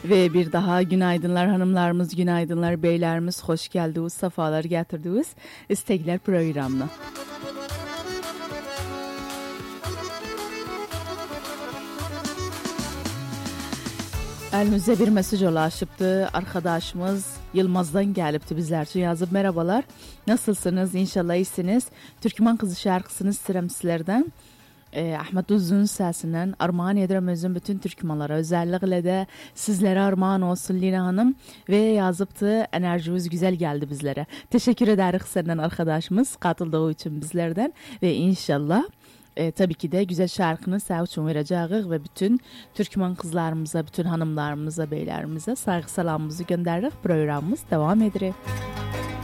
Ve bir daha günaydınlar hanımlarımız, günaydınlar beylerimiz, hoş geldiniz, safalar getirdiniz. İstekler programına. Elimizde bir mesaj ulaşıptı. Arkadaşımız Yılmaz'dan gelipti bizler için yazıp merhabalar. Nasılsınız? İnşallah iyisiniz. Türkmen Kızı şarkısını isterim sizlerden. Ahmet Uzun sesinden armağan ederim özüm bütün Türkmenlere. Özellikle de sizlere armağan olsun Lina Hanım. Ve yazıptı, enerjimiz güzel geldi bizlere. Teşekkür ederiz senden arkadaşımız katıldığı için bizlerden. Ve inşallah tabii ki de güzel şarkını sağ için vereceğiz ve bütün Türkmen kızlarımıza, bütün hanımlarımıza, beylerimize saygı selamımızı göndererek programımız devam ediyor.